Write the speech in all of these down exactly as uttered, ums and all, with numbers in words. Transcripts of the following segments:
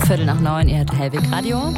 Viertel nach neun, ihr hört Hellwig Radio.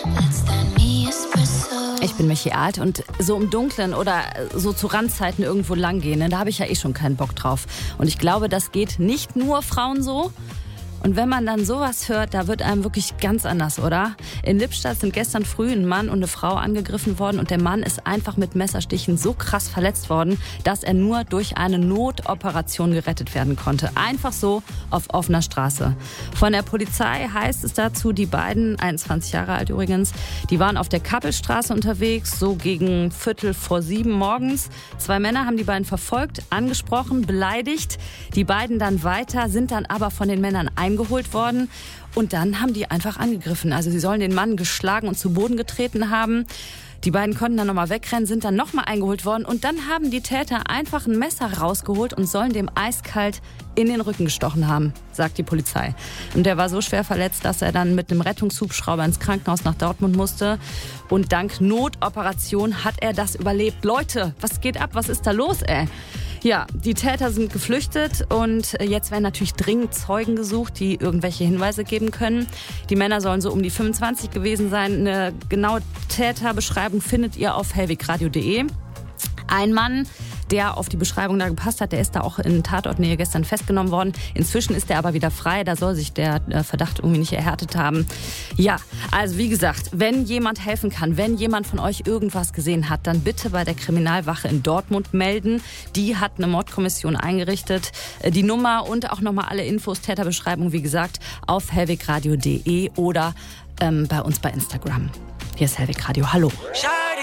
Ich bin Michi Alt und so im Dunkeln oder so zu Randzeiten irgendwo lang gehen, ne, da habe ich ja eh schon keinen Bock drauf. Und ich glaube, das geht nicht nur Frauen so. Und wenn man dann sowas hört, da wird einem wirklich ganz anders, oder? In Lippstadt sind gestern früh ein Mann und eine Frau angegriffen worden und der Mann ist einfach mit Messerstichen so krass verletzt worden, dass er nur durch eine Notoperation gerettet werden konnte. Einfach so auf offener Straße. Von der Polizei heißt es dazu, die beiden, einundzwanzig Jahre alt übrigens, die waren auf der Kappelstraße unterwegs, so gegen Viertel vor sieben morgens. Zwei Männer haben die beiden verfolgt, angesprochen, beleidigt. Die beiden dann weiter, sind dann aber von den Männern eingegangen. geholt worden und dann haben die einfach angegriffen. Also sie sollen den Mann geschlagen und zu Boden getreten haben. Die beiden konnten dann nochmal wegrennen, sind dann nochmal eingeholt worden und dann haben die Täter einfach ein Messer rausgeholt und sollen dem eiskalt in den Rücken gestochen haben, sagt die Polizei. Und der war so schwer verletzt, dass er dann mit einem Rettungshubschrauber ins Krankenhaus nach Dortmund musste. Und dank Notoperation hat er das überlebt. Leute, was geht ab? Was ist da los, ey? Ja, die Täter sind geflüchtet und jetzt werden natürlich dringend Zeugen gesucht, die irgendwelche Hinweise geben können. Die Männer sollen so um die fünfundzwanzig gewesen sein. Eine genaue Täterbeschreibung findet ihr auf hellwigradio punkt de. Ein Mann, der auf die Beschreibung da gepasst hat, der ist da auch in Tatortnähe gestern festgenommen worden. Inzwischen ist er aber wieder frei, da soll sich der Verdacht irgendwie nicht erhärtet haben. Ja, also wie gesagt, wenn jemand helfen kann, wenn jemand von euch irgendwas gesehen hat, dann bitte bei der Kriminalwache in Dortmund melden. Die hat eine Mordkommission eingerichtet. Die Nummer und auch nochmal alle Infos, Täterbeschreibung, wie gesagt, auf hellwigradio punkt de oder ähm, bei uns bei Instagram. Hier ist Hellwig Radio. Hallo.